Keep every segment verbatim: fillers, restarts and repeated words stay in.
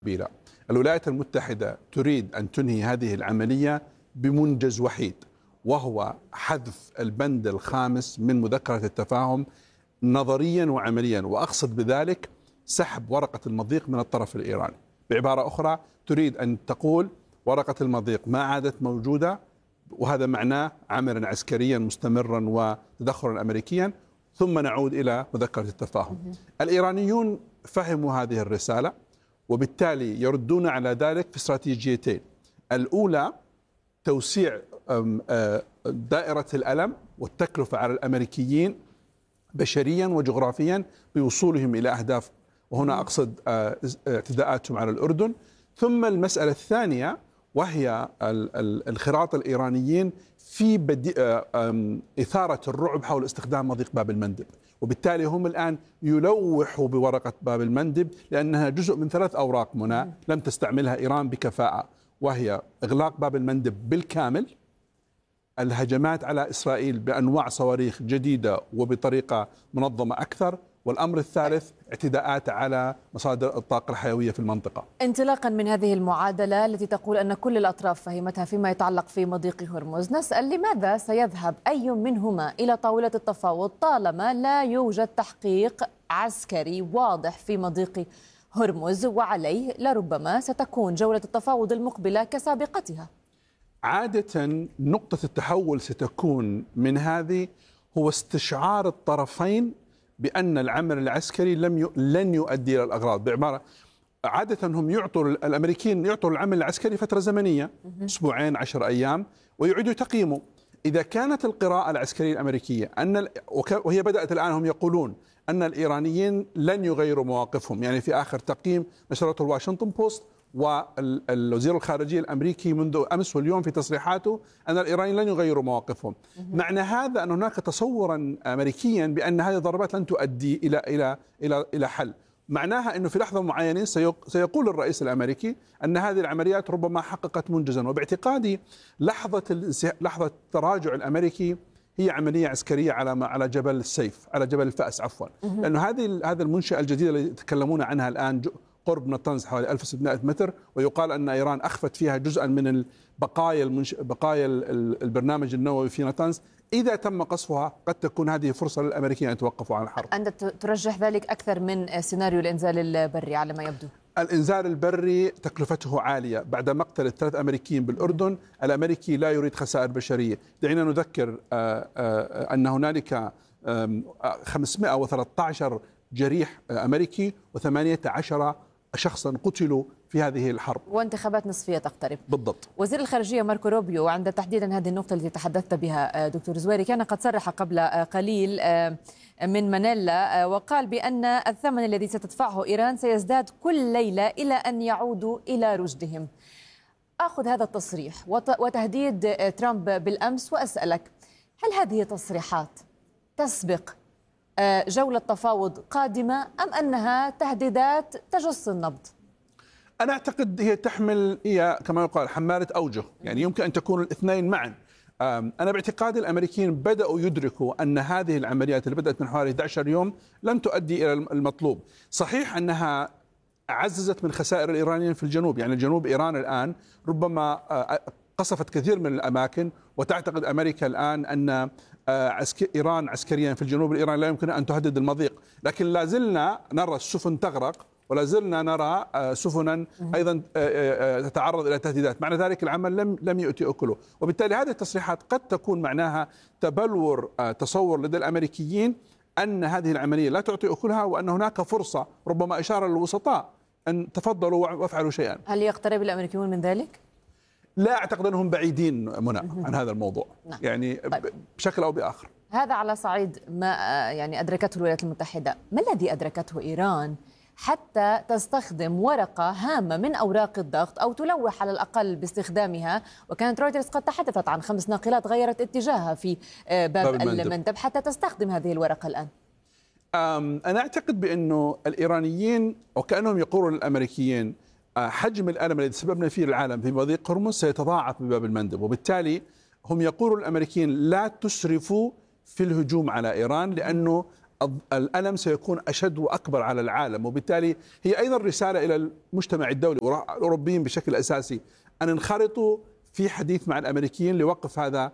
كبيرة. الولايات المتحدة تريد أن تنهي هذه العملية بمنجز وحيد، وهو حذف البند الخامس من مذكرة التفاهم نظريا وعمليا، وأقصد بذلك سحب ورقة المضيق من الطرف الإيراني. بعبارة أخرى تريد أن تقول ورقة المضيق ما عادت موجودة، وهذا معناه عملا عسكريا مستمرا وتدخلا أمريكيا، ثم نعود إلى مذكرة التفاهم. الإيرانيون فهموا هذه الرسالة، وبالتالي يردون على ذلك في استراتيجيتين. الأولى توسيع دائرة الألم والتكلفة على الأمريكيين بشريا وجغرافيا بوصولهم إلى أهداف، وهنا أقصد اعتداءاتهم على الأردن. ثم المسألة الثانية وهي انخراط الإيرانيين في إثارة الرعب حول استخدام مضيق باب المندب، وبالتالي هم الآن يلوحوا بورقة باب المندب لأنها جزء من ثلاث أوراق منى لم تستعملها إيران بكفاءة، وهي إغلاق باب المندب بالكامل، الهجمات على إسرائيل بأنواع صواريخ جديدة وبطريقة منظمة أكثر، والأمر الثالث اعتداءات على مصادر الطاقة الحيوية في المنطقة. انطلاقا من هذه المعادلة التي تقول أن كل الأطراف فهمتها فيما يتعلق في مضيق هرمز، نسأل لماذا سيذهب أي منهما إلى طاولة التفاوض طالما لا يوجد تحقيق عسكري واضح في مضيق هرمز، وعليه لربما ستكون جولة التفاوض المقبلة كسابقتها؟ عادة نقطة التحول ستكون من هذه هو استشعار الطرفين بأن العمل العسكري لم ي... لن يؤدي إلى الأغراض. بعبارة عادة هم يعطوا الأمريكيين يعطوا العمل العسكري فترة زمنية أسبوعين عشر أيام ويعيدوا تقييمه. إذا كانت القراءة العسكرية الأمريكية أن ال... وهي بدأت الآن هم يقولون أن الإيرانيين لن يغيروا مواقفهم، يعني في آخر تقييم نشرته الواشنطن بوست والوزير الخارجية الأمريكي منذ أمس واليوم في تصريحاته أن الإيرانيين لن يغيروا مواقفهم. معنى هذا أن هناك تصورا أمريكيا بأن هذه الضربات لن تؤدي إلى إلى إلى إلى حل. معناها أنه في لحظة معينة سيقول الرئيس الأمريكي أن هذه العمليات ربما حققت منجزا، وباعتقادي لحظة لحظة التراجع الأمريكي هي عملية عسكرية على على جبل السيف، على جبل الفأس عفوا، لأنه هذه هذه المنشأة الجديدة اللي يتكلمون عنها الآن قرب نطنز حوالي ألف وستمائة متر، ويقال أن إيران أخفت فيها جزءا من البقايا المنش... بقايا البرنامج النووي في نطنز. إذا تم قصفها قد تكون هذه فرصة للأمريكيين أن يتوقفوا عن الحرب. أنت ترجح ذلك أكثر من سيناريو الإنزال البري على ما يبدو؟ الإنزال البري تكلفته عالية. بعد مقتل الثلاث أمريكيين بالأردن الأمريكي لا يريد خسائر بشرية. دعينا نذكر أن هنالك خمسمائة وثلاثة عشر جريح أمريكي وثمانية عشر شخصا قتلوا في هذه الحرب، وانتخابات نصفية تقترب. بالضبط. وزير الخارجية ماركو روبيو عند تحديدا هذه النقطة التي تحدثت بها دكتور زويري كان قد صرح قبل قليل من مانيلا وقال بأن الثمن الذي ستدفعه إيران سيزداد كل ليلة إلى أن يعودوا إلى رشدهم. أخذ هذا التصريح وتهديد ترامب بالأمس وأسألك، هل هذه تصريحات تسبق جولة تفاوض قادمة أم أنها تهديدات تجس النبض؟ أنا أعتقد هي تحمل هي كما يقال حمالة أوجه، يعني يمكن أن تكون الاثنين معا. أنا باعتقادي الأمريكيين بدأوا يدركوا أن هذه العمليات اللي بدأت من حوالي أحد عشر يوم لن تؤدي إلى المطلوب. صحيح أنها عززت من خسائر الإيرانيين في الجنوب، يعني الجنوب إيران الآن ربما قصفت كثير من الأماكن، وتعتقد أمريكا الآن أن إيران عسكريا في الجنوب الإيراني لا يمكن أن تهدد المضيق، لكن لا زلنا نرى السفن تغرق ولا زلنا نرى سفنا أيضا تتعرض إلى تهديدات. معنى ذلك العمل لم لم يؤتي أكله، وبالتالي هذه التصريحات قد تكون معناها تبلور تصور لدى الأمريكيين أن هذه العملية لا تعطي أكلها، وأن هناك فرصة ربما إشارة للوسطاء أن تفضلوا وافعلوا شيئا. هل يقترب الأمريكيون من ذلك؟ لا أعتقد أنهم بعيدين منى عن هذا الموضوع، نعم. يعني طيب. بشكل أو بآخر. هذا على صعيد ما يعني أدركته الولايات المتحدة. ما الذي أدركته إيران حتى تستخدم ورقة هامة من أوراق الضغط أو تلوح على الأقل باستخدامها؟ وكانت رويترز قد تحدثت عن خمس ناقلات غيرت اتجاهها في باب, باب المندب حتى تستخدم هذه الورقة الآن. أنا أعتقد بأنه الإيرانيين وكأنهم يقولون للأمريكيين حجم الألم الذي سببنا فيه العالم في مضيق هرمز سيتضاعف بباب المندب، وبالتالي هم يقولون للأمريكيين لا تسرفوا في الهجوم على إيران، لأنه الألم سيكون أشد وأكبر على العالم. وبالتالي هي أيضا رسالة إلى المجتمع الدولي والأوروبيين بشكل أساسي أن ينخرطوا في حديث مع الأمريكيين لوقف هذا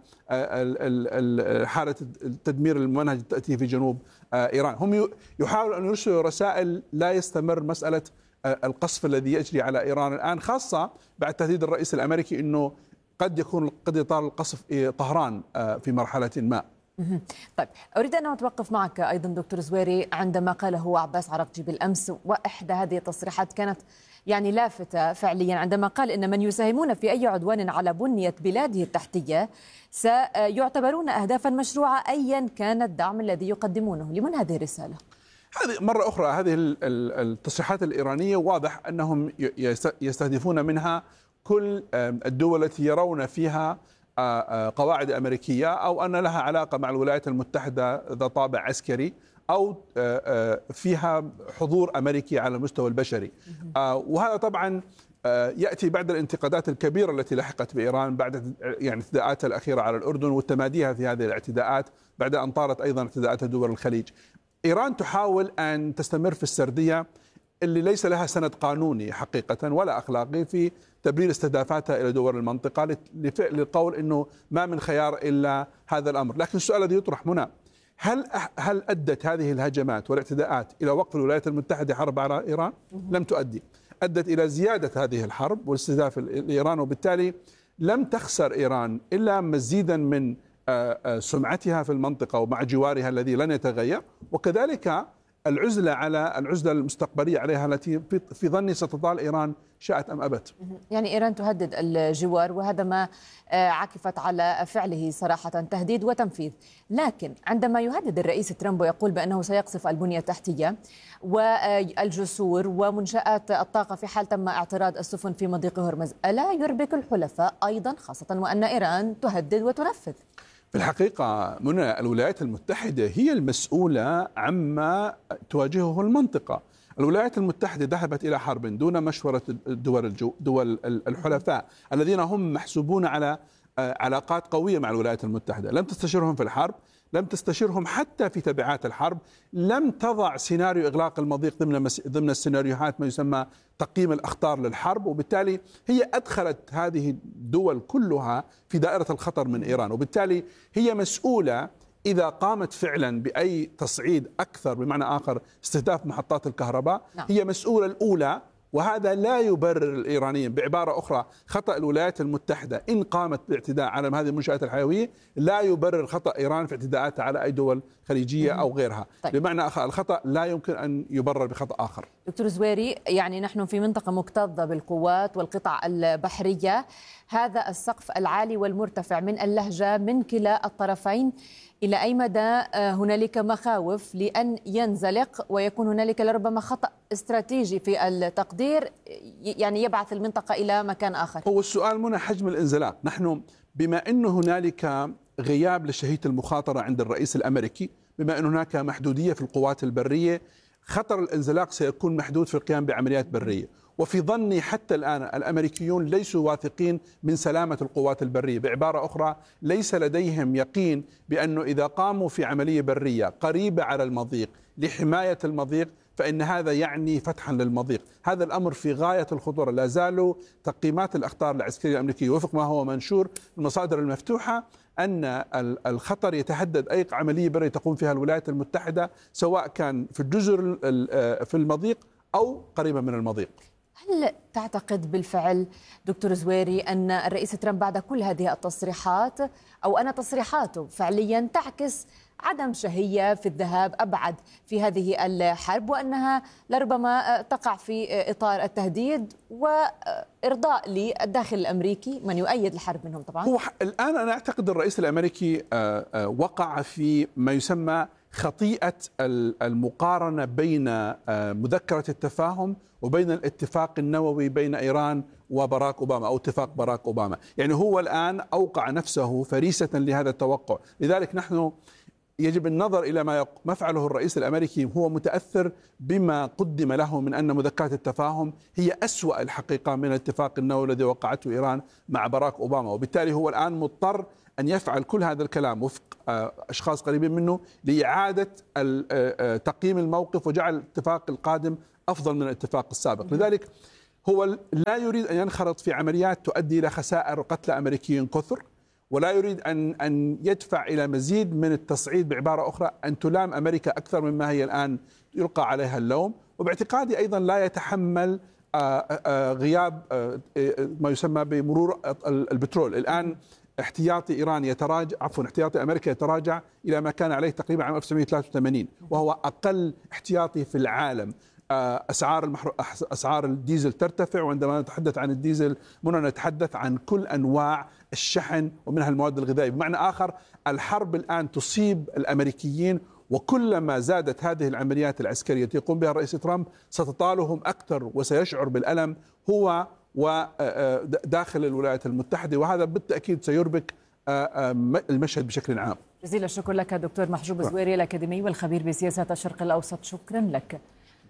حالة التدمير الممنهج تأتي في جنوب إيران. هم يحاولوا أن يرسلوا رسائل لا يستمر مسألة القصف الذي يجري على إيران الآن، خاصة بعد تهديد الرئيس الأمريكي أنه قد يكون قد يطال القصف طهران في مرحلة ما. طيب، أريد أن أتوقف معك أيضا دكتور زويري عندما قاله عباس عراقجي بالأمس، وإحدى هذه التصريحات كانت يعني لافتة فعليا، عندما قال إن من يساهمون في أي عدوان على بنية بلاده التحتية سيعتبرون أهدافا مشروعة أيا كان الدعم الذي يقدمونه. لمن هذه الرسالة؟ هذه مرة أخرى هذه التصريحات الإيرانية واضح أنهم يستهدفون منها كل الدول التي يرون فيها قواعد أمريكية أو أن لها علاقة مع الولايات المتحدة ذات طابع عسكري أو فيها حضور أمريكي على المستوى البشري. وهذا طبعا يأتي بعد الانتقادات الكبيرة التي لحقت بإيران بعد يعني اعتداءاتها الأخيرة على الأردن وتماديها في هذه الاعتداءات بعد أن طارت أيضا اعتداءات دول الخليج. إيران تحاول أن تستمر في السردية اللي ليس لها سند قانوني حقيقة ولا أخلاقي في تبرير استهدافاتها إلى دول المنطقة للقول أنه ما من خيار إلا هذا الأمر. لكن السؤال الذي يطرح هنا، هل هل أدت هذه الهجمات والاعتداءات إلى وقف الولايات المتحدة حرب على إيران؟ لم تؤدي، أدت إلى زيادة هذه الحرب والاستهداف لإيران، وبالتالي لم تخسر إيران إلا مزيدا من سمعتها في المنطقة ومع جوارها الذي لن يتغير، وكذلك العزلة على العزلة المستقبلية عليها التي في ظني ستطال إيران شاءت أم أبت. يعني إيران تهدد الجوار، وهذا ما عكفت على فعله صراحة، تهديد وتنفيذ. لكن عندما يهدد الرئيس ترامب ويقول بأنه سيقصف البنية التحتية والجسور ومنشآت الطاقة في حال تم اعتراض السفن في مضيق هرمز، ألا يربك الحلفاء أيضا، خاصة وأن إيران تهدد وتنفذ؟ في الحقيقة منى، الولايات المتحدة هي المسؤولة عما تواجهه المنطقة. الولايات المتحدة ذهبت إلى حرب دون مشورة الدول الجو دول الحلفاء الذين هم محسوبون على علاقات قوية مع الولايات المتحدة، لم تستشيرهم في الحرب، لم تستشيرهم حتى في تبعات الحرب، لم تضع سيناريو إغلاق المضيق ضمن ضمن السيناريوهات ما يسمى تقييم الأخطار للحرب، وبالتالي هي أدخلت هذه الدول كلها في دائرة الخطر من إيران، وبالتالي هي مسؤولة إذا قامت فعلا بأي تصعيد أكثر، بمعنى آخر استهداف محطات الكهرباء، نعم. هي مسؤولة الأولى، وهذا لا يبرر الإيرانيين. بعبارة أخرى، خطأ الولايات المتحدة إن قامت باعتداء على هذه المنشآت الحيوية لا يبرر خطأ إيران في اعتداءاتها على أي دول خليجية أو غيرها. طيب. بمعنى آخر الخطأ لا يمكن أن يبرر بخطأ آخر. دكتور زويري، يعني نحن في منطقة مكتظة بالقوات والقطع البحرية، هذا السقف العالي والمرتفع من اللهجة من كلا الطرفين، إلى أي مدى هنالك مخاوف لأن ينزلق ويكون هنالك لربما خطأ استراتيجي في التقدير يعني يبعث المنطقة إلى مكان آخر؟ هو السؤال منى حجم الانزلاق. نحن بما أن هنالك غياب لشهية المخاطرة عند الرئيس الأمريكي، بما أن هناك محدودية في القوات البرية، خطر الانزلاق سيكون محدود في القيام بعمليات برية. وفي ظني حتى الآن الأمريكيون ليسوا واثقين من سلامة القوات البرية. بعبارة أخرى، ليس لديهم يقين بأنه إذا قاموا في عملية برية قريبة على المضيق لحماية المضيق فإن هذا يعني فتحا للمضيق. هذا الأمر في غاية الخطورة. لا زالوا تقييمات الأخطار العسكرية الأمريكية وفق ما هو منشور المصادر المفتوحة أن الخطر يتهدد أي عملية برية تقوم فيها الولايات المتحدة، سواء كان في الجزر في المضيق أو قريبة من المضيق. هل تعتقد بالفعل دكتور زويري أن الرئيس ترامب بعد كل هذه التصريحات أو أن تصريحاته فعليا تعكس عدم شهية في الذهاب أبعد في هذه الحرب، وأنها لربما تقع في إطار التهديد وإرضاء للداخل الأمريكي من يؤيد الحرب منهم طبعا؟ هو الآن أنا أعتقد الرئيس الأمريكي وقع في ما يسمى خطيئة المقارنة بين مذكرة التفاهم وبين الاتفاق النووي بين إيران وبراك أوباما أو اتفاق باراك أوباما. يعني هو الآن أوقع نفسه فريسة لهذا التوقع. لذلك نحن يجب النظر إلى ما ما فعله الرئيس الأمريكي. هو متأثر بما قدم له من أن مذكرة التفاهم هي أسوأ الحقيقة من الاتفاق النووي الذي وقعته إيران مع باراك أوباما، وبالتالي هو الآن مضطر أن يفعل كل هذا الكلام وفق أشخاص قريبين منه لإعادة تقييم الموقف وجعل الاتفاق القادم أفضل من الاتفاق السابق. لذلك هو لا يريد أن ينخرط في عمليات تؤدي إلى خسائر وقتلى أمريكيين كثر، ولا يريد أن أن يدفع إلى مزيد من التصعيد، بعبارة أخرى أن تلام أمريكا أكثر مما هي الآن يلقى عليها اللوم. وباعتقادي أيضا لا يتحمل غياب ما يسمى بمرور البترول. الآن احتياطي إيران يتراجع، عفوا احتياطي أمريكا يتراجع إلى ما كان عليه تقريبا عام ألف وتسعمئة وثلاثة وثمانين، وهو أقل احتياطي في العالم. أسعار المحر... أسعار الديزل ترتفع، وعندما نتحدث عن الديزل هنا نتحدث عن كل أنواع الشحن ومنها المواد الغذائية. بمعنى آخر الحرب الآن تصيب الأمريكيين، وكلما زادت هذه العمليات العسكرية التي يقوم بها الرئيس ترامب ستطالهم أكثر وسيشعر بالألم هو وداخل الولايات المتحدة، وهذا بالتأكيد سيربك المشهد بشكل عام. جزيل الشكر لك دكتور محجوب الزويري الأكاديمي والخبير بسياسة الشرق الأوسط، شكرا لك.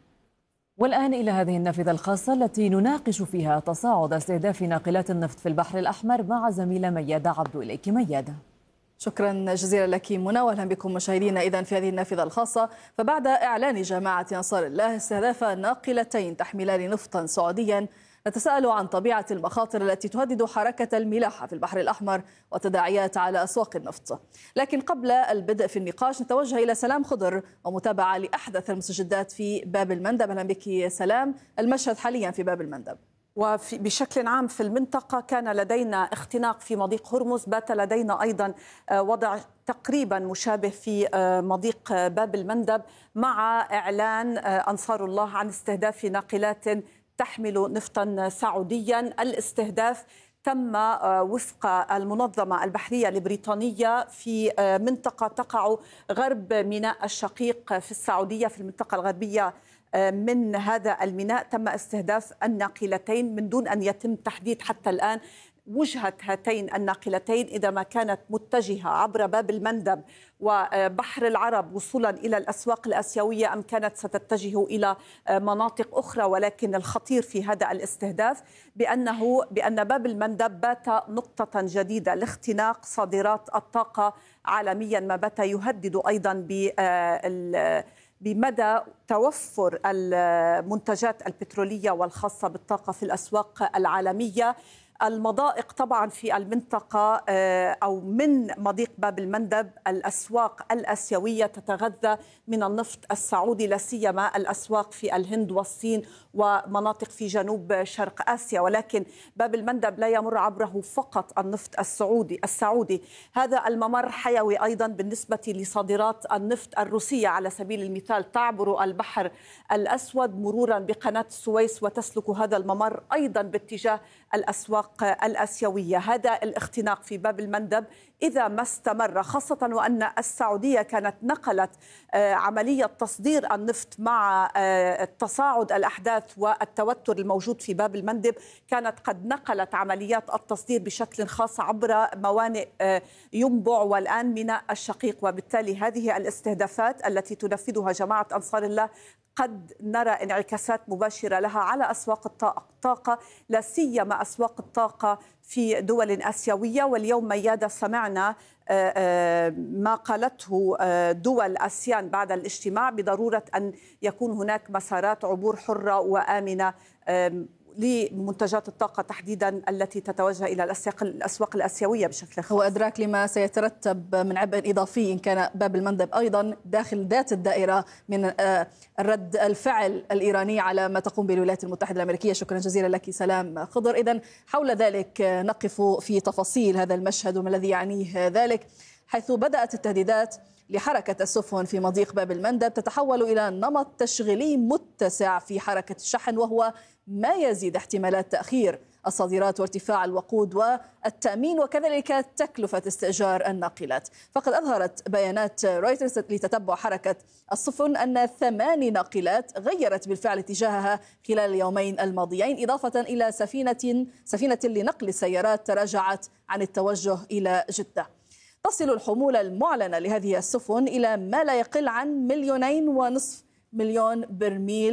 والآن إلى هذه النافذة الخاصة التي نناقش فيها تصاعد استهداف ناقلات النفط في البحر الأحمر مع زميلة ميادة عبدو. إليك ميادة. شكرا جزيلا لك منى، واهلا بكم مشاهدينا. اذا في هذه النافذه الخاصه، فبعد اعلان جماعه انصار الله استهداف ناقلتين تحملان نفطا سعوديا، نتساءل عن طبيعه المخاطر التي تهدد حركه الملاحه في البحر الاحمر وتداعيات على اسواق النفط. لكن قبل البدء في النقاش نتوجه الى سلام خضر ومتابعه لاحدث المستجدات في باب المندب. اهلا بك سلام، المشهد حاليا في باب المندب. وبشكل عام في المنطقة كان لدينا اختناق في مضيق هرمز، بات لدينا أيضا وضع تقريبا مشابه في مضيق باب المندب، مع إعلان أنصار الله عن استهداف ناقلات تحمل نفطا سعوديا. الاستهداف تم وفق المنظمة البحرية البريطانية في منطقة تقع غرب ميناء الشقيق في السعودية، في المنطقة الغربية من هذا الميناء. تم استهداف الناقلتين من دون أن يتم تحديد حتى الآن وجهة هاتين الناقلتين، إذا ما كانت متجهة عبر باب المندب وبحر العرب وصولا إلى الأسواق الآسيوية، أم كانت ستتجه إلى مناطق أخرى. ولكن الخطير في هذا الاستهداف بأنه بأن باب المندب بات نقطة جديدة لاختناق صادرات الطاقة عالميا، ما بات يهدد أيضا بال بمدى توفر المنتجات البترولية والخاصة بالطاقة في الأسواق العالمية. المضائق طبعا في المنطقة أو من مضيق باب المندب، الأسواق الآسيوية تتغذى من النفط السعودي، لا سيما الأسواق في الهند والصين ومناطق في جنوب شرق آسيا. ولكن باب المندب لا يمر عبره فقط النفط السعودي السعودي هذا الممر حيوي أيضا بالنسبة لصادرات النفط الروسية. على سبيل المثال تعبر البحر الأسود مرورا بقناة السويس وتسلك هذا الممر أيضا باتجاه الأسواق الآسيوية. هذا الاختناق في باب المندب إذا ما استمر، خاصة وأن السعودية كانت نقلت عملية تصدير النفط مع تصاعد الأحداث والتوتر الموجود في باب المندب، كانت قد نقلت عمليات التصدير بشكل خاص عبر موانئ ينبع والآن ميناء الشقيق. وبالتالي هذه الاستهدافات التي تنفذها جماعة أنصار الله قد نرى انعكاسات مباشرة لها على أسواق الطاقة، لا سيما أسواق الطاقة في دول آسيوية. واليوم ميادة سمعنا ما قالته دول آسيان بعد الاجتماع بضرورة أن يكون هناك مسارات عبور حرة وآمنة لمنتجات الطاقة تحديدا التي تتوجه إلى الأسواق الآسيوية بشكل خاص. هو إدراك لما سيترتب من عبء إضافي إن كان باب المندب أيضا داخل ذات الدائرة من الرد الفعل الإيراني على ما تقوم به الولايات المتحدة الأمريكية. شكرا جزيلا لك سلام خضر. إذن حول ذلك نقف في تفاصيل هذا المشهد وما الذي يعنيه ذلك، حيث بدأت التهديدات لحركة السفن في مضيق باب المندب تتحول إلى نمط تشغيلي متسع في حركة الشحن، وهو ما يزيد احتمالات تأخير الصادرات وارتفاع الوقود والتأمين وكذلك تكلفة استئجار الناقلات. فقد أظهرت بيانات رويترز لتتبع حركة السفن أن ثماني ناقلات غيرت بالفعل اتجاهها خلال اليومين الماضيين، إضافة إلى سفينة سفينة لنقل السيارات تراجعت عن التوجه إلى جدة. تصل الحمولة المعلنة لهذه السفن إلى ما لا يقل عن مليونين ونصف مليون برميل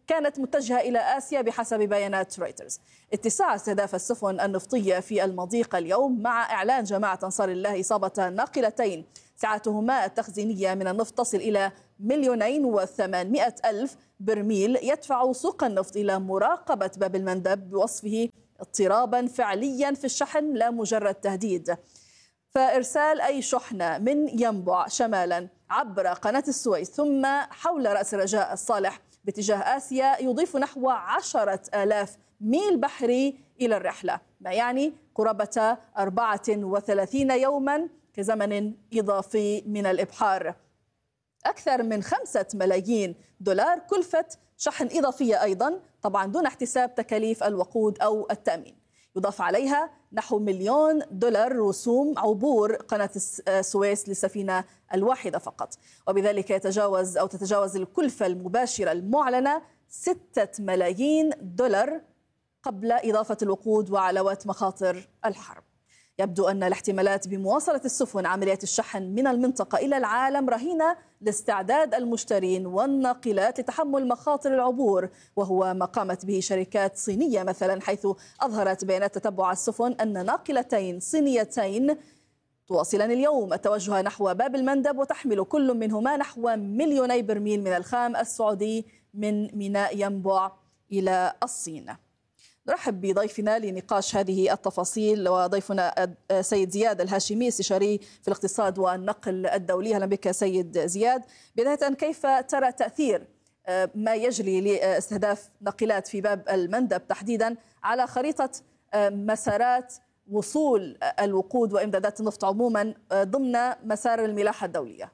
كانت متجهة إلى آسيا بحسب بيانات رويترز. اتساع استهداف السفن النفطية في المضيق اليوم مع إعلان جماعة أنصار الله إصابة ناقلتين سعتهما التخزينية من النفط تصل إلى مليونين وثمانمائة ألف برميل، يدفع سوق النفط إلى مراقبة باب المندب بوصفه اضطرابا فعليا في الشحن لا مجرد تهديد. فإرسال أي شحنة من ينبع شمالا عبر قناة السويس ثم حول رأس الرجاء الصالح باتجاه آسيا يضيف نحو عشرة آلاف ميل بحري إلى الرحلة، ما يعني قرابة أربعة وثلاثين يوما كزمن إضافي من الإبحار. أكثر من خمسة ملايين دولار كلفة شحن إضافية أيضا، طبعا دون احتساب تكاليف الوقود أو التأمين. يضاف عليها نحو مليون دولار رسوم عبور قناة السويس للسفينة الواحدة فقط، وبذلك يتجاوز أو تتجاوز الكلفة المباشرة المعلنة ستة ملايين دولار قبل إضافة الوقود وعلاوات مخاطر الحرب. يبدو أن الاحتمالات بمواصلة السفن عمليات الشحن من المنطقة إلى العالم رهينة لاستعداد المشترين والناقلات لتحمل مخاطر العبور، وهو ما قامت به شركات صينية مثلا، حيث أظهرت بيانات تتبع السفن أن ناقلتين صينيتين تواصلان اليوم التوجه نحو باب المندب وتحمل كل منهما نحو مليوني برميل من الخام السعودي من ميناء ينبع إلى الصين. نرحب بضيفنا لنقاش هذه التفاصيل، وضيفنا سيد زياد الهاشمي استشاري في الاقتصاد والنقل الدولي. اهلا بك سيد زياد. بداية، كيف ترى تأثير ما يجري لاستهداف ناقلات في باب المندب تحديدا على خريطة مسارات وصول الوقود وإمدادات النفط عموما ضمن مسار الملاحة الدولية؟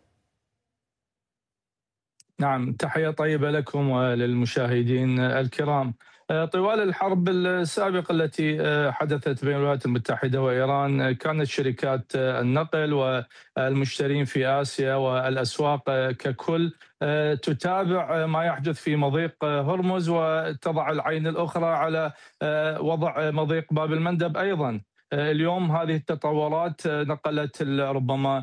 نعم، تحية طيبة لكم وللمشاهدين الكرام. طوال الحرب السابقة التي حدثت بين الولايات المتحدة وإيران، كانت شركات النقل والمشترين في آسيا والأسواق ككل تتابع ما يحدث في مضيق هرمز وتضع العين الأخرى على وضع مضيق باب المندب أيضا. اليوم هذه التطورات نقلت ربما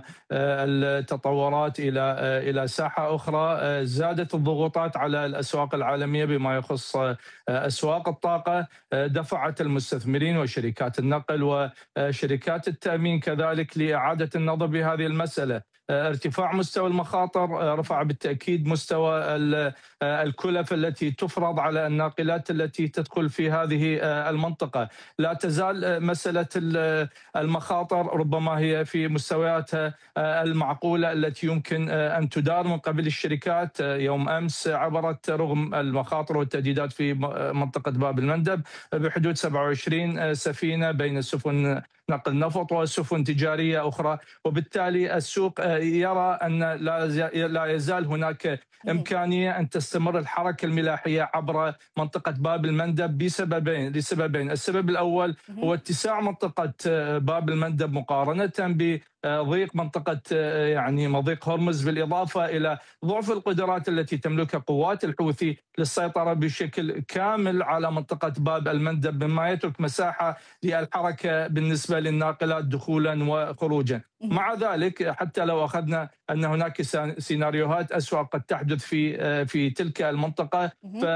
التطورات الى الى ساحه اخرى، زادت الضغوطات على الاسواق العالميه بما يخص اسواق الطاقه، دفعت المستثمرين وشركات النقل وشركات التامين كذلك لاعاده النظر بهذه المساله. ارتفاع مستوى المخاطر رفع بالتأكيد مستوى الكلف التي تفرض على الناقلات التي تدخل في هذه المنطقة. لا تزال مسألة المخاطر ربما هي في مستوياتها المعقولة التي يمكن أن تدار من قبل الشركات. يوم أمس عبرت رغم المخاطر والتهديدات في منطقة باب المندب بحدود سبعة وعشرين سفينة بين سفن نقل نفط وسفن تجارية أخرى، وبالتالي السوق يرى أن لا يزال هناك إمكانية أن تستمر الحركة الملاحية عبر منطقة باب المندب بسببين لسببين. السبب الأول هو اتساع منطقة باب المندب مقارنة بضيق منطقة يعني مضيق هرمز، بالإضافة إلى ضعف القدرات التي تملكها قوات الحوثي للسيطرة بشكل كامل على منطقة باب المندب، مما يترك مساحة للحركة بالنسبة للناقلات دخولا وخروجا. مع ذلك حتى لو أخذنا أن هناك سيناريوهات أسوأ قد تحدث في في تلك المنطقة،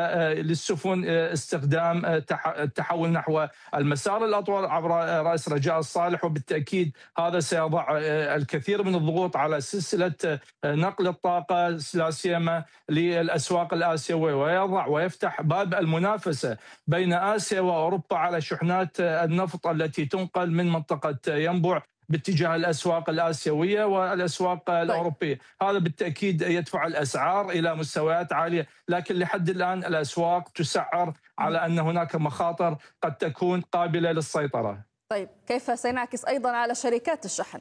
فللسفن استخدام التحول نحو المسار الأطول عبر رأس رجاء الصالح، وبالتأكيد هذا سيضع الكثير من الضغوط على سلسلة نقل الطاقة لا سيما للأسواق الآسيوية، ويضع ويفتح باب المنافسة بين آسيا وأوروبا على شحنات النفط التي تنقل من منطقة ينبع باتجاه الأسواق الآسيوية والأسواق الأوروبية. هذا بالتأكيد يدفع الأسعار إلى مستويات عالية، لكن لحد الآن الأسواق تسعر على أن هناك مخاطر قد تكون قابلة للسيطرة. طيب، كيف سينعكس أيضا على شركات الشحن؟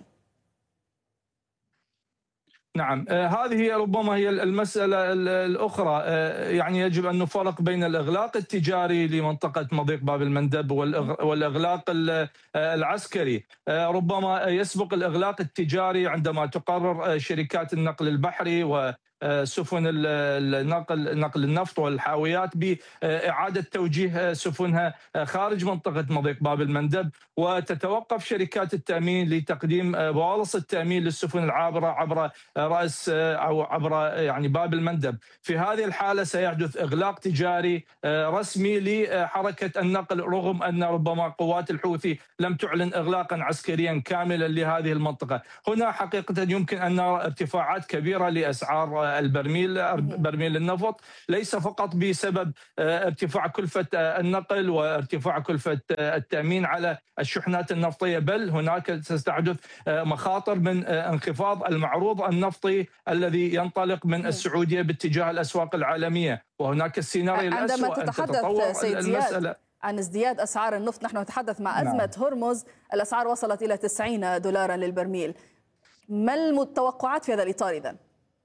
نعم، هذه ربما هي المسألة الأخرى. يعني يجب أن نفرق بين الإغلاق التجاري لمنطقة مضيق باب المندب والإغلاق العسكري. ربما يسبق الإغلاق التجاري عندما تقرر شركات النقل البحري سفن النقل نقل النفط والحاويات بإعادة توجيه سفنها خارج منطقة مضيق باب المندب، وتتوقف شركات التأمين لتقديم بوالص التأمين للسفن العابرة عبر رأس أو عبر يعني باب المندب. في هذه الحالة سيحدث إغلاق تجاري رسمي لحركة النقل، رغم أن ربما قوات الحوثي لم تعلن إغلاقا عسكريا كاملا لهذه المنطقة. هنا حقيقة يمكن أن نرى ارتفاعات كبيرة لأسعار البرميل برميل النفط، ليس فقط بسبب ارتفاع كلفة النقل وارتفاع كلفة التأمين على الشحنات النفطية، بل هناك ستحدث مخاطر من انخفاض المعروض النفطي الذي ينطلق من السعودية باتجاه الأسواق العالمية. وهناك السيناريو الأسوأ أن تتطور المسألة عن ازدياد أسعار النفط. نحن نتحدث مع أزمة نعم. هرمز، الأسعار وصلت إلى تسعين دولارا للبرميل. ما التوقعات في هذا الإطار إذن؟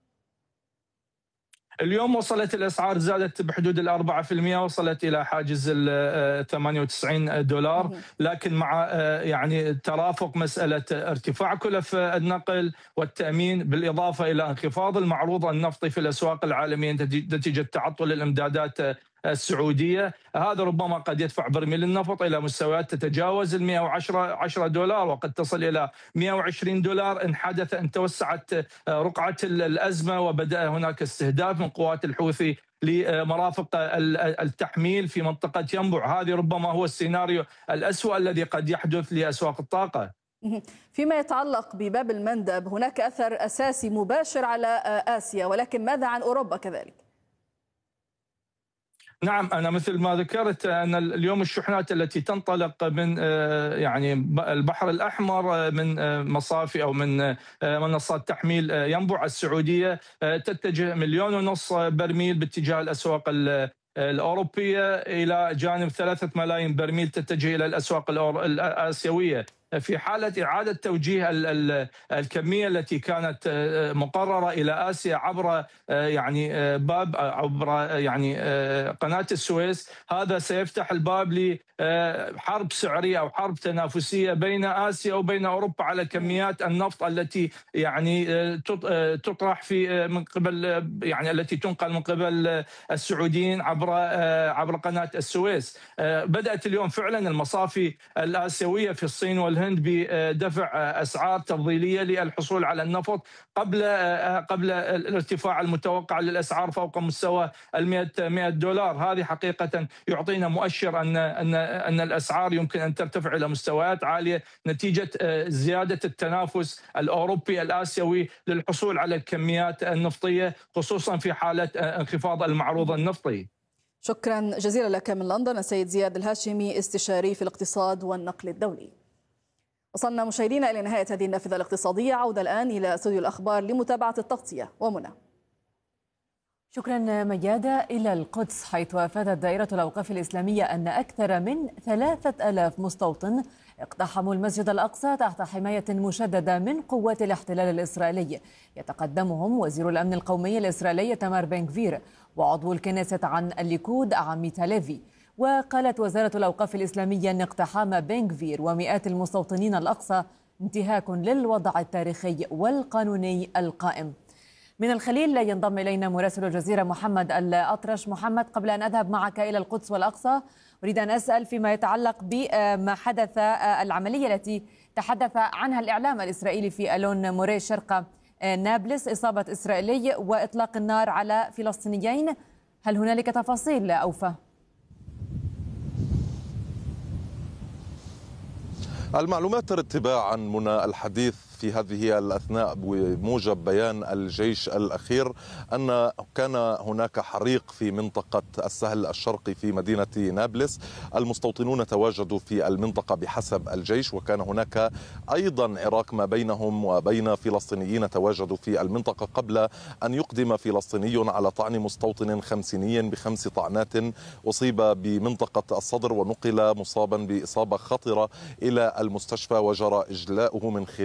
اليوم وصلت الأسعار، زادت بحدود الأربعة في المئة، وصلت إلى حاجز ال ثمانية وتسعين دولار، لكن مع يعني ترافق مسألة ارتفاع كلف النقل والتأمين بالإضافة إلى انخفاض المعروض النفطي في الأسواق العالمية نتيجة تعطل الإمدادات السعودية، هذا ربما قد يدفع برميل النفط إلى مستويات تتجاوز ال مئة وعشرة دولار، وقد تصل إلى مئة وعشرين دولار إن حدث أن توسعت رقعة الأزمة وبدأ هناك استهداف من قوات الحوثي لمرافق التحميل في منطقة ينبع. هذه ربما هو السيناريو الأسوأ الذي قد يحدث لأسواق الطاقة. فيما يتعلق بباب المندب هناك أثر أساسي مباشر على آسيا، ولكن ماذا عن أوروبا كذلك؟ نعم، أنا مثل ما ذكرت أن اليوم الشحنات التي تنطلق من يعني البحر الأحمر من مصافي أو من منصات تحميل ينبع السعودية تتجه مليون ونص برميل باتجاه الأسواق الأوروبية، إلى جانب ثلاثة ملايين برميل تتجه إلى الأسواق الآسيوية. في حالة إعادة توجيه الكمية التي كانت مقررة إلى آسيا عبر يعني باب عبر يعني قناة السويس، هذا سيفتح الباب لحرب سعرية أو حرب تنافسية بين آسيا وبين أوروبا على كميات النفط التي يعني تطرح في من قبل يعني التي تنقل من قبل السعوديين عبر عبر قناة السويس. بدأت اليوم فعلا المصافي الآسيوية في الصين والهند بدفع أسعار تفضيلية للحصول على النفط قبل قبل الارتفاع المتوقع للأسعار فوق مستوى المئة دولار. هذه حقيقة يعطينا مؤشر أن أن أن الأسعار يمكن أن ترتفع إلى مستويات عالية نتيجة زيادة التنافس الأوروبي الآسيوي للحصول على الكميات النفطية، خصوصا في حالة انخفاض المعروض النفطي. شكرا جزيلا لك من لندن السيد زياد الهاشمي، استشاري في الاقتصاد والنقل الدولي. وصلنا مشاهدينا إلى نهاية هذه النافذة الاقتصادية. عودة الآن إلى استوديو الأخبار لمتابعة التغطية ومنى. شكرا مجادة. إلى القدس، حيث أفادت دائرة الأوقاف الإسلامية أن أكثر من ثلاثة آلاف مستوطن اقتحموا المسجد الأقصى تحت حماية مشددة من قوات الاحتلال الإسرائيلي، يتقدمهم وزير الأمن القومي الإسرائيلي تمار بن غفير وعضو الكنيسة عن الليكود عميتا ليفي. وقالت وزارة الأوقاف الإسلامية أن اقتحام بن غفير ومئات المستوطنين الأقصى انتهاك للوضع التاريخي والقانوني القائم. من الخليل ينضم إلينا مراسل الجزيرة محمد الأطرش. محمد، قبل أن أذهب معك إلى القدس والأقصى أريد أن أسأل فيما يتعلق بما حدث، العملية التي تحدث عنها الإعلام الإسرائيلي في ألون موري شرق نابلس، إصابة إسرائيلي وإطلاق النار على فلسطينيين، هل هنالك تفاصيل أوفى؟ المعلومات ترتباعا منى الحديث في هذه الأثناء بموجب بيان الجيش الأخير أن كان هناك حريق في منطقة السهل الشرقي في مدينة نابلس. المستوطنون تواجدوا في المنطقة بحسب الجيش، وكان هناك أيضا عراك ما بينهم وبين فلسطينيين تواجدوا في المنطقة قبل أن يقدم فلسطيني على طعن مستوطن خمسيني بخمس طعنات أصيب بمنطقة الصدر ونقل مصابا بإصابة خطرة إلى المستشفى وجرى إجلاؤه من خلال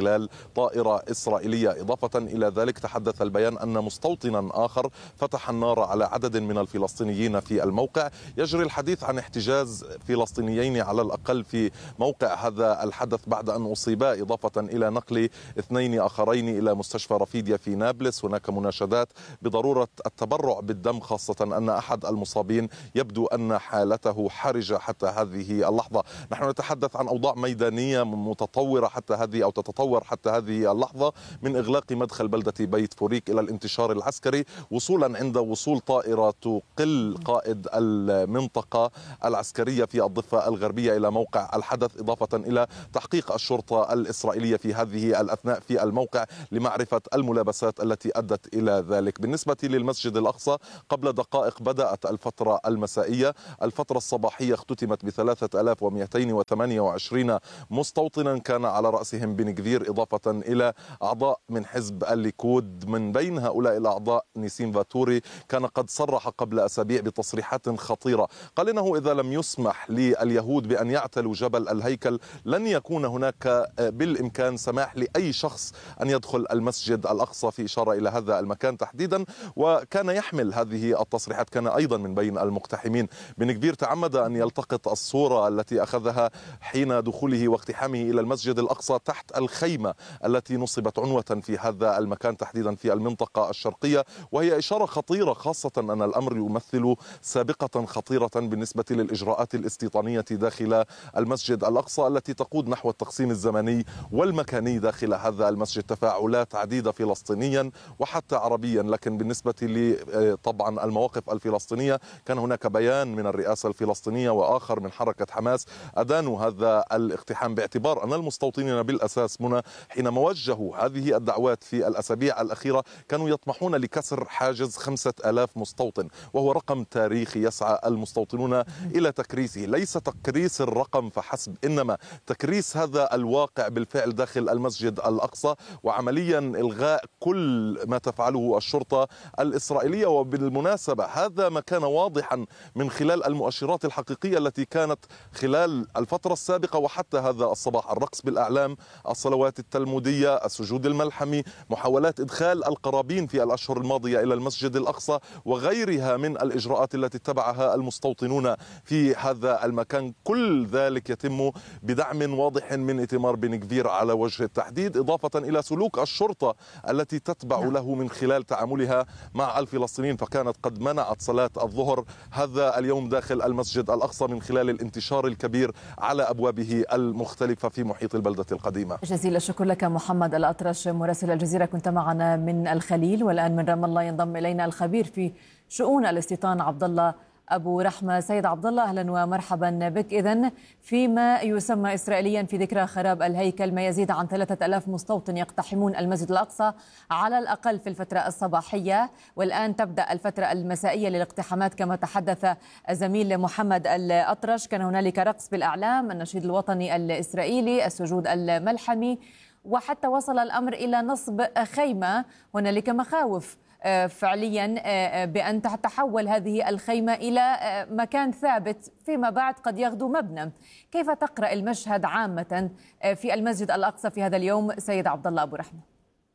طائرة إسرائيلية. إضافة إلى ذلك تحدث البيان أن مستوطنا آخر فتح النار على عدد من الفلسطينيين في الموقع. يجري الحديث عن احتجاز فلسطينيين على الأقل في موقع هذا الحدث بعد أن أصيبا، إضافة إلى نقل اثنين آخرين إلى مستشفى رفيديا في نابلس. هناك مناشدات بضرورة التبرع بالدم، خاصة أن أحد المصابين يبدو أن حالته حرجة حتى هذه اللحظة. نحن نتحدث عن أوضاع ميدانية متطورة حتى هذه أو تتطور حتى هذه اللحظة، من إغلاق مدخل بلدة بيت فوريك إلى الانتشار العسكري، وصولا عند وصول طائرة تقل قائد المنطقة العسكرية في الضفة الغربية إلى موقع الحدث، إضافة إلى تحقيق الشرطة الإسرائيلية في هذه الأثناء في الموقع لمعرفة الملابسات التي أدت إلى ذلك. بالنسبة للمسجد الأقصى، قبل دقائق بدأت الفترة المسائية. الفترة الصباحية اختتمت بثلاثة آلاف ومئتين وثمانية وعشرين مستوطنا كان على رأسهم بن غفير، إضافة إلى أعضاء من حزب الليكود. من بين هؤلاء الأعضاء نيسين فاتوري كان قد صرح قبل أسابيع بتصريحات خطيرة، قال إنه إذا لم يسمح لليهود بأن يعتلوا جبل الهيكل لن يكون هناك بالإمكان سماح لأي شخص أن يدخل المسجد الأقصى، في إشارة إلى هذا المكان تحديدا. وكان يحمل هذه التصريحات، كان أيضا من بين المقتحمين. بن غفير تعمد أن يلتقط الصورة التي أخذها حين دخوله واقتحامه إلى المسجد الأقصى تحت الخيمة التي نصبت عنوة في هذا المكان تحديدا في المنطقة الشرقية، وهي إشارة خطيرة، خاصة أن الأمر يمثل سابقة خطيرة بالنسبة للإجراءات الاستيطانية داخل المسجد الأقصى التي تقود نحو التقسيم الزمني والمكاني داخل هذا المسجد. تفاعلات عديدة فلسطينيا وحتى عربيا، لكن بالنسبة لي طبعا المواقف الفلسطينية كان هناك بيان من الرئاسة الفلسطينية وآخر من حركة حماس أدانوا هذا الاقتحام، باعتبار أن المستوطنين بالأساس منى حينما وجهوا هذه الدعوات في الأسابيع الأخيرة كانوا يطمحون لكسر حاجز خمسة آلاف مستوطن، وهو رقم تاريخي يسعى المستوطنون إلى تكريسه. ليس تكريس الرقم فحسب، إنما تكريس هذا الواقع بالفعل داخل المسجد الأقصى، وعمليا إلغاء كل ما تفعله الشرطة الإسرائيلية. وبالمناسبة هذا ما كان واضحا من خلال المؤشرات الحقيقية التي كانت خلال الفترة السابقة وحتى هذا الصباح: الرقص بالأعلام، الصلوات التلمودية، السجود الملحمي، محاولات إدخال القرابين في الأشهر الماضية إلى المسجد الأقصى، وغيرها من الإجراءات التي اتبعها المستوطنون في هذا المكان. كل ذلك يتم بدعم واضح من إتمار بن غفير على وجه التحديد، إضافة إلى سلوك الشرطة التي تتبع له من خلال تعاملها مع الفلسطينيين، فكانت قد منعت صلاة الظهر هذا اليوم داخل المسجد الأقصى من خلال الانتشار الكبير على أبوابه المختلفة في محيط البلدة القديمة. جزيل الشكر لك محمد الأطرش مراسل الجزيرة، كنت معنا من الخليل. والآن من رام الله ينضم إلينا الخبير في شؤون الاستيطان عبد الله أبو رحمة. سيد عبد الله، أهلا ومرحبا بك. إذن فيما يسمى إسرائيليا في ذكرى خراب الهيكل ما يزيد عن ثلاثة آلاف مستوطن يقتحمون المسجد الأقصى على الأقل في الفترة الصباحية، والآن تبدأ الفترة المسائية للاقتحامات كما تحدث الزميل محمد الأطرش. كان هنالك رقص بالأعلام، النشيد الوطني الإسرائيلي، السجود الملحمي، وحتى وصل الأمر إلى نصب خيمة. هنالك مخاوف فعليا بأن تتحول هذه الخيمة إلى مكان ثابت فيما بعد قد يغدو مبنى. كيف تقرأ المشهد عامة في المسجد الأقصى في هذا اليوم سيد عبد الله أبو رحمة؟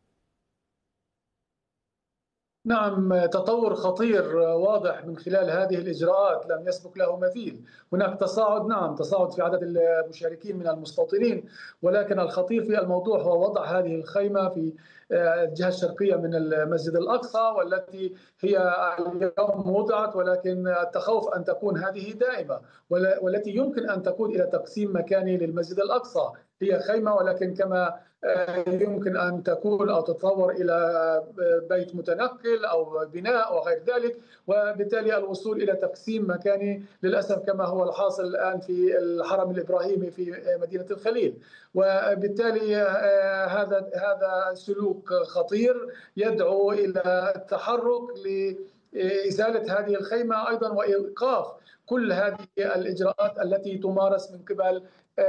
نعم، تطور خطير واضح من خلال هذه الإجراءات لم يسبق له مثيل. هناك تصاعد، نعم تصاعد في عدد المشاركين من المستوطنين، ولكن الخطير في الموضوع هو وضع هذه الخيمة في الجهة الشرقية من المسجد الأقصى، والتي هي اليوم وضعت، ولكن التخوف أن تكون هذه دائمة، والتي يمكن أن تكون إلى تقسيم مكاني للمسجد الأقصى. هي خيمة، ولكن كما يمكن أن تكون أو تتطور إلى بيت متنقل أو بناء وغير ذلك، وبالتالي الوصول إلى تقسيم مكاني للأسف كما هو الحاصل الآن في الحرم الإبراهيمي في مدينة الخليل. وبالتالي هذا هذا سلوك خطير يدعو إلى التحرك لإزالة هذه الخيمة أيضا، وإيقاف كل هذه الإجراءات التي تمارس من قبل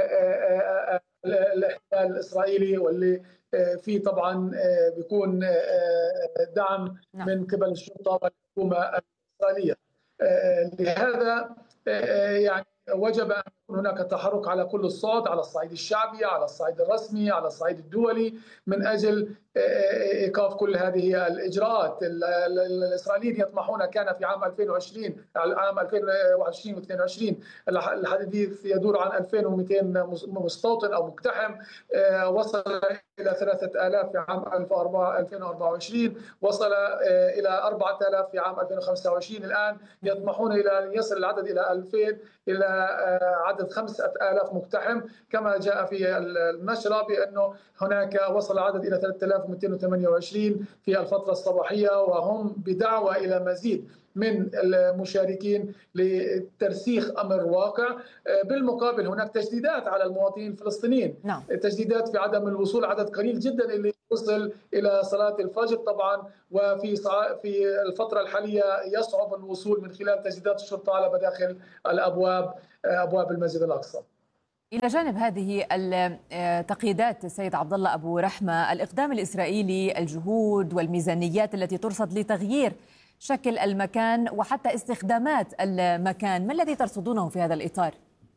الاحتلال الإسرائيلي، واللي فيه طبعا بيكون دعم من قبل الشرطة والحكومة الإسرائيلية. لهذا يعني وجب أن هناك تحرك على كل الصعد، على الصعيد الشعبي، على الصعيد الرسمي، على الصعيد الدولي، من أجل إيقاف كل هذه الإجراءات. الإسرائيليين يطمحون، كان في عام ألفين وعشرين عام ألفين وواحد وعشرين واثنين وعشرين الحديث يدور عن ألفين ومئتين مستوطن أو مقتحم، وصل إلى ثلاثة آلاف في عام ألفين وأربعة وعشرين، وصل إلى أربعة آلاف في عام ألفين وخمسة وعشرين. الآن يطمحون إلى أن يصل العدد إلى ألفين، إلى عدد خمسة آلاف مقتحم، كما جاء في النشرة بأنه هناك وصل العدد إلى ثلاثة آلاف ومئتين وثمانية وعشرين في الفترة الصباحية، وهم بدعوة إلى مزيد من المشاركين لترسيخ أمر واقع. بالمقابل هناك تجديدات على المواطنين الفلسطينيين، نعم. تجديدات في عدم الوصول، عدد قليل جدا اللي وصل إلى صلاة الفجر طبعا، وفي في الفترة الحالية يصعب الوصول من خلال تجديدات الشرطة على مداخل الأبواب أبواب المسجد الأقصى. إلى جانب هذه التقييدات السيد عبد الله أبو رحمة، الإقدام الإسرائيلي، الجهود والميزانيات التي ترصد لتغيير شكل المكان وحتى استخدامات المكان، ما الذي ترصدونه في هذا الإطار؟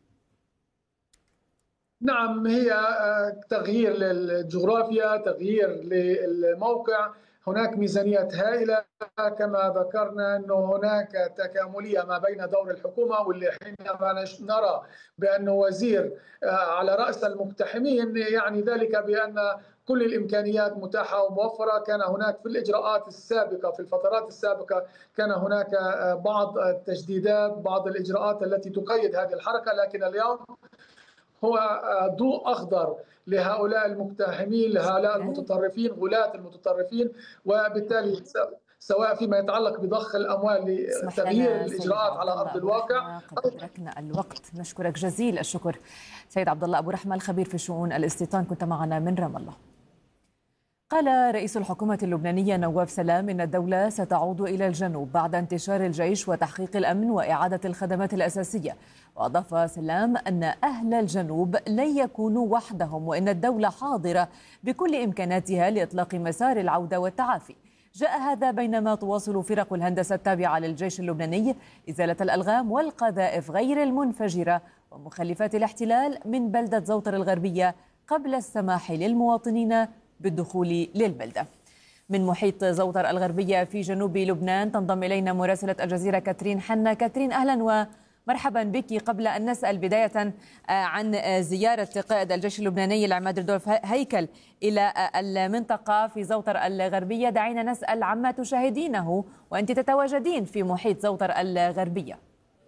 نعم، هي تغيير للجغرافيا، تغيير للموقع. هناك ميزانيات هائلة كما ذكرنا، أنه هناك تكاملية ما بين دور الحكومة، واللي حينما نرى بأنه وزير على رأس المقتحمين يعني ذلك بأن كل الإمكانيات متاحة وموفرة. كان هناك في الإجراءات السابقة، في الفترات السابقة كان هناك بعض التجديدات، بعض الإجراءات التي تقيد هذه الحركة، لكن اليوم هو ضوء أخضر لهؤلاء المقتحمين، لهؤلاء المتطرفين، غلاة المتطرفين، وبالتالي سواء فيما يتعلق بضخ الأموال لتغيير الإجراءات على أرض الواقع. قد أدركنا الوقت، نشكرك جزيل الشكر سيد عبد الله أبو رحمة الخبير في شؤون الاستيطان، كنت معنا من رام الله. قال رئيس الحكومة اللبنانية نواف سلام إن الدولة ستعود إلى الجنوب بعد انتشار الجيش وتحقيق الأمن وإعادة الخدمات الأساسية. وأضاف سلام أن أهل الجنوب لن يكونوا وحدهم، وإن الدولة حاضرة بكل إمكاناتها لإطلاق مسار العودة والتعافي. جاء هذا بينما تواصل فرق الهندسة التابعة للجيش اللبناني إزالة الألغام والقذائف غير المنفجرة ومخلفات الاحتلال من بلدة زوطر الغربية قبل السماح للمواطنين بالدخول للبلدة. من محيط زوطر الغربية في جنوب لبنان تنضم إلينا مراسلة الجزيرة كاترين حنا. كاترين، أهلا ومرحبا بك. قبل أن نسأل بداية عن زيارة قائد الجيش اللبناني العماد ردولف هيكل إلى المنطقة في زوطر الغربية، دعينا نسأل عما تشاهدينه وأنت تتواجدين في محيط زوطر الغربية.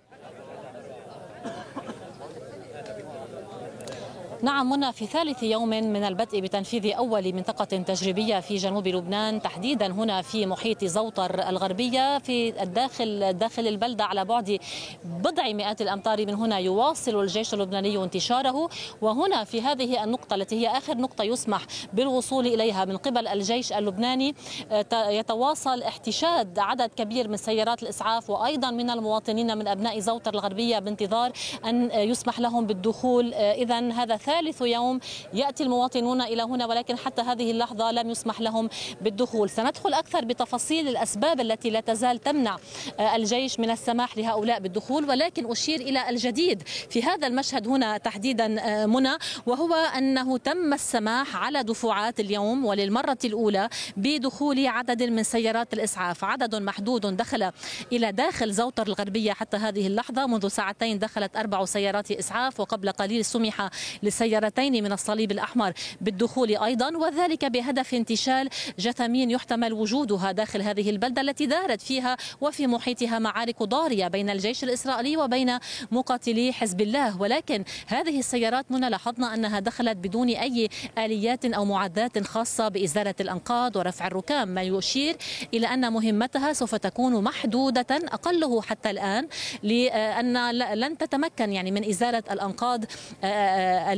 نعم منى، في ثالث يوم من البدء بتنفيذ أول منطقة تجريبية في جنوب لبنان، تحديدا هنا في محيط زوطر الغربية في الداخل داخل البلدة على بعد بضع مئات الأمتار من هنا، يواصل الجيش اللبناني انتشاره. وهنا في هذه النقطة التي هي آخر نقطة يسمح بالوصول إليها من قبل الجيش اللبناني، يتواصل احتشاد عدد كبير من سيارات الإسعاف وأيضا من المواطنين من أبناء زوطر الغربية بانتظار أن يسمح لهم بالدخول. إذن هذا ثالث يوم يأتي المواطنون إلى هنا، ولكن حتى هذه اللحظة لم يسمح لهم بالدخول. سندخل أكثر بتفاصيل الأسباب التي لا تزال تمنع الجيش من السماح لهؤلاء بالدخول، ولكن أشير إلى الجديد في هذا المشهد هنا تحديدا منى، وهو أنه تم السماح على دفعات اليوم وللمرة الأولى بدخول عدد من سيارات الإسعاف. عدد محدود دخل إلى داخل زوطر الغربية حتى هذه اللحظة. منذ ساعتين دخلت أربع سيارات إسعاف، وقبل قليل سمح لسيارتين من الصليب الأحمر بالدخول أيضا، وذلك بهدف انتشال جثامين يحتمل وجودها داخل هذه البلدة التي دارت فيها وفي محيطها معارك ضارية بين الجيش الإسرائيلي وبين مقاتلي حزب الله. ولكن هذه السيارات منى لاحظنا أنها دخلت بدون أي آليات أو معدات خاصة بإزالة الأنقاض ورفع الركام، ما يشير إلى أن مهمتها سوف تكون محدودة أقله حتى الآن، لأن لن تتمكن يعني من إزالة الأنقاض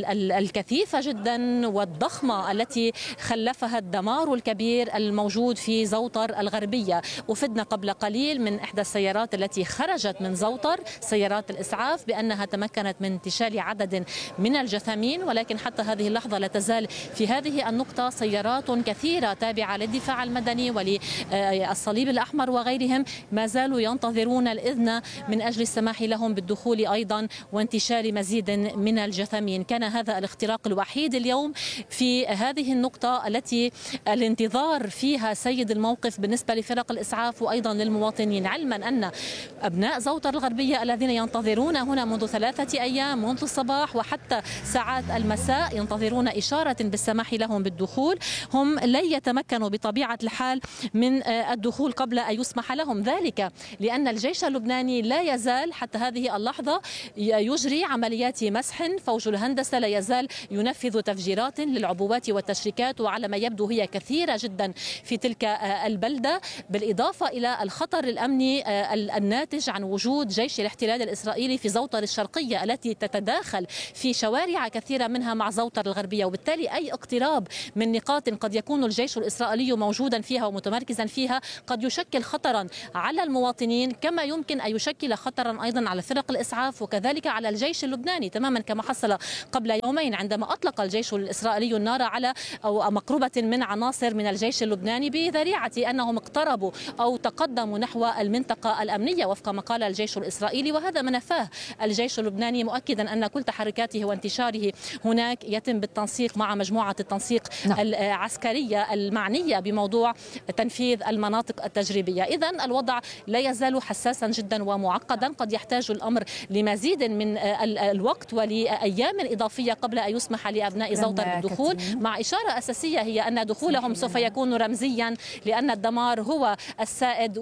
الكثيفة جدا والضخمة التي خلفها الدمار الكبير الموجود في زوطر الغربية. وفدنا قبل قليل من إحدى السيارات التي خرجت من زوطر، سيارات الإسعاف، بأنها تمكنت من انتشال عدد من الجثامين، ولكن حتى هذه اللحظة لا تزال في هذه النقطة سيارات كثيرة تابعة للدفاع المدني وللصليب الأحمر وغيرهم ما زالوا ينتظرون الإذن من أجل السماح لهم بالدخول أيضا وانتشال مزيد من الجثامين. كان هذا الاختراق الوحيد اليوم في هذه النقطة التي الانتظار فيها سيد الموقف بالنسبة لفرق الإسعاف وأيضا للمواطنين، علما أن أبناء زوطر الغربية الذين ينتظرون هنا منذ ثلاثة أيام منذ الصباح وحتى ساعات المساء ينتظرون إشارة بالسماح لهم بالدخول، هم لن يتمكنوا بطبيعة الحال من الدخول قبل أن يسمح لهم، ذلك لأن الجيش اللبناني لا يزال حتى هذه اللحظة يجري عمليات مسح. فوج الهندسة لا يزال ينفذ تفجيرات للعبوات والتشريكات، وعلى ما يبدو هي كثيرة جدا في تلك البلدة، بالإضافة إلى الخطر الأمني الناتج عن وجود جيش الاحتلال الإسرائيلي في زوطر الشرقية التي تتداخل في شوارع كثيرة منها مع زوطر الغربية، وبالتالي أي اقتراب من نقاط قد يكون الجيش الإسرائيلي موجودا فيها ومتمركزا فيها قد يشكل خطرا على المواطنين، كما يمكن أن يشكل خطرا أيضا على فرق الإسعاف وكذلك على الجيش اللبناني، تماما كما حصل قبل يومين عندما أطلق الجيش الإسرائيلي النار على أو مقربة من عناصر من الجيش اللبناني بذريعة أنهم اقتربوا أو تقدموا نحو المنطقة الأمنية وفق ما قال الجيش الإسرائيلي، وهذا ما نفاه الجيش اللبناني، مؤكدا أن كل تحركاته وانتشاره هناك يتم بالتنسيق مع مجموعة التنسيق نعم. العسكرية المعنية بموضوع تنفيذ المناطق التجريبية. إذن الوضع لا يزال حساسا جدا ومعقدا، قد يحتاج الأمر لمزيد من الوقت ولأيام إضافية قبل أن يسمح لأبناء زوطر بالدخول، مع إشارة أساسية هي أن دخولهم سوف يكون رمزيا لأن الدمار هو السائد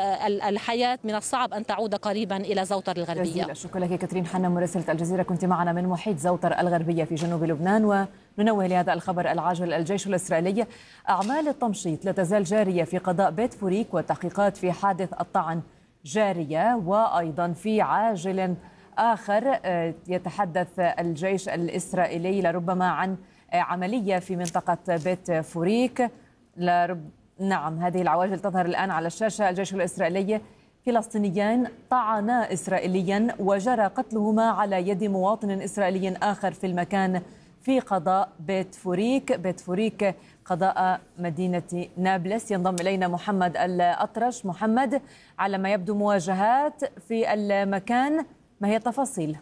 والحياة من الصعب أن تعود قريبا إلى زوطر الغربية. شكرا لك كاترين حنا مراسلة الجزيرة، كنت معنا من محيط زوطر الغربية في جنوب لبنان. وننوه لهذا الخبر العاجل، الجيش الإسرائيلي أعمال التمشيط لا تزال جارية في قضاء بيت فوريك، والتحقيقات في حادث الطعن جارية. وأيضا في عاجل آخر يتحدث الجيش الإسرائيلي لربما عن عملية في منطقة بيت فوريك. لرب... نعم، هذه العواجل تظهر الآن على الشاشة. الجيش الإسرائيلي: فلسطينيان طعنا إسرائيليا وجرى قتلهما على يد مواطن إسرائيلي آخر في المكان في قضاء بيت فوريك. بيت فوريك قضاء مدينة نابلس. ينضم إلينا محمد الأطرش. محمد، على ما يبدو مواجهات في المكان، ما هي التفاصيل؟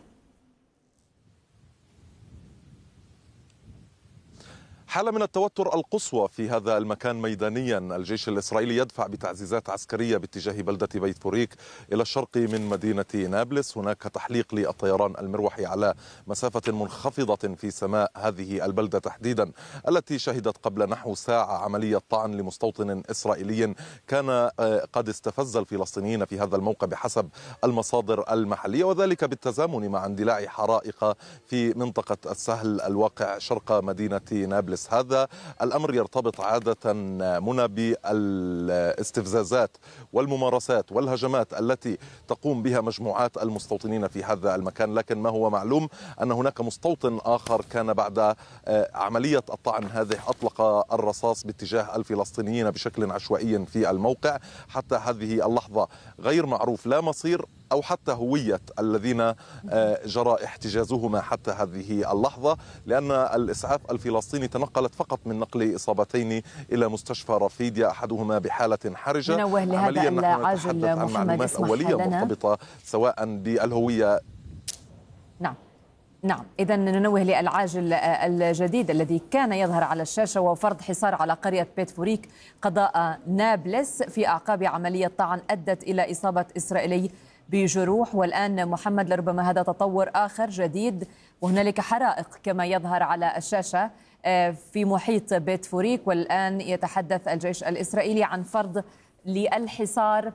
حالة من التوتر القصوى في هذا المكان ميدانيا. الجيش الإسرائيلي يدفع بتعزيزات عسكرية باتجاه بلدة بيت فوريك إلى الشرق من مدينة نابلس. هناك تحليق للطيران المروحي على مسافة منخفضة في سماء هذه البلدة تحديدا، التي شهدت قبل نحو ساعة عملية طعن لمستوطن إسرائيلي كان قد استفز الفلسطينيين في هذا الموقع بحسب المصادر المحلية، وذلك بالتزامن مع اندلاع حرائق في منطقة السهل الواقع شرق مدينة نابلس. هذا الأمر يرتبط عادة منى بالاستفزازات والممارسات والهجمات التي تقوم بها مجموعات المستوطنين في هذا المكان، لكن ما هو معلوم أن هناك مستوطن آخر كان بعد عملية الطعن هذه أطلق الرصاص باتجاه الفلسطينيين بشكل عشوائي في الموقع. حتى هذه اللحظة غير معروف لا مصير أو حتى هوية الذين جرى احتجازهما حتى هذه اللحظة، لأن الإسعاف الفلسطيني تنقلت فقط من نقل إصابتين إلى مستشفى رفيديا، أحدهما بحالة حرجة. عمليا نحن نتحدث عن معلومات أولية مرتبطة سواء بالهوية. نعم نعم إذا ننوه للعاجل الجديد الذي كان يظهر على الشاشة، وفرض حصار على قرية بيت فوريك قضاء نابلس في أعقاب عملية طعن أدت إلى إصابة إسرائيلي بجروح. والآن محمد، لربما هذا تطور آخر جديد، وهنالك حرائق كما يظهر على الشاشة في محيط بيت فوريك، والآن يتحدث الجيش الإسرائيلي عن فرض للحصار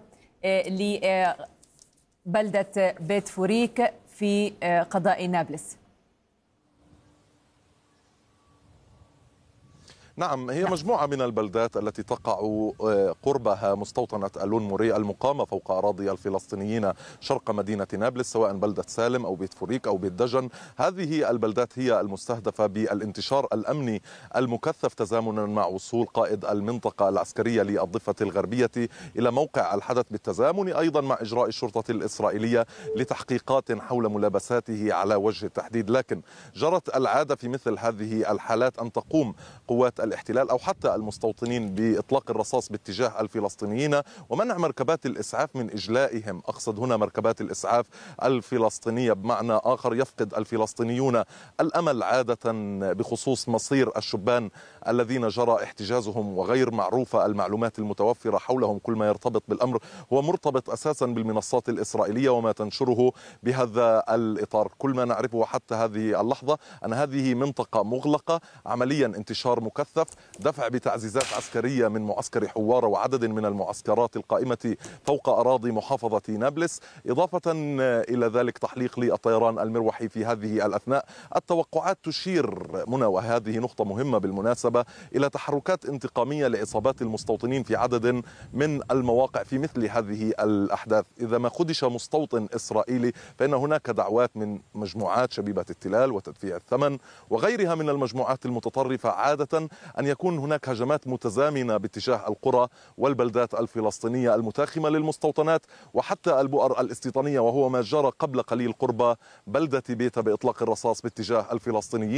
لبلدة بيت فوريك في قضاء نابلس. نعم، هي مجموعة من البلدات التي تقع قربها مستوطنة ألون موري المقامة فوق أراضي الفلسطينيين شرق مدينة نابلس، سواء بلدة سالم أو بيت فوريك أو بيت دجن. هذه البلدات هي المستهدفة بالانتشار الأمني المكثف تزامنا مع وصول قائد المنطقة العسكرية للضفة الغربية إلى موقع الحدث، بالتزامن أيضا مع إجراء الشرطة الإسرائيلية لتحقيقات حول ملابساته على وجه التحديد. لكن جرت العادة في مثل هذه الحالات أن تقوم قوات الاحتلال أو حتى المستوطنين بإطلاق الرصاص باتجاه الفلسطينيين ومنع مركبات الإسعاف من إجلائهم. أقصد هنا مركبات الإسعاف الفلسطينية، بمعنى آخر يفقد الفلسطينيون الأمل عادة بخصوص مصير الشبان الذين جرى احتجازهم، وغير معروفة المعلومات المتوفرة حولهم. كل ما يرتبط بالأمر هو مرتبط أساسا بالمنصات الإسرائيلية وما تنشره بهذا الإطار. كل ما نعرفه حتى هذه اللحظة أن هذه منطقة مغلقة، عمليا انتشار مكثف، دفع بتعزيزات عسكرية من معسكر حوارة وعدد من المعسكرات القائمة فوق أراضي محافظة نابلس، إضافة إلى ذلك تحليق للطيران المروحي في هذه الأثناء. التوقعات تشير منى، وهذه نقطة مهمة بالمناسبة، إلى تحركات انتقامية لإصابات المستوطنين في عدد من المواقع في مثل هذه الأحداث. إذا ما خدش مستوطن إسرائيلي فإن هناك دعوات من مجموعات شبيبة التلال وتدفيع الثمن وغيرها من المجموعات المتطرفة عادة أن يكون هناك هجمات متزامنة باتجاه القرى والبلدات الفلسطينية المتاخمة للمستوطنات وحتى البؤر الاستيطانية، وهو ما جرى قبل قليل قرب بلدة بيتا بإطلاق الرصاص باتجاه الفلسطينيين.